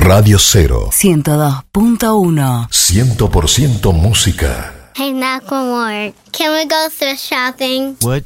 Radio Cero. 102.1. 100% música. Hey, Macklemore, can we go thrift shopping? What?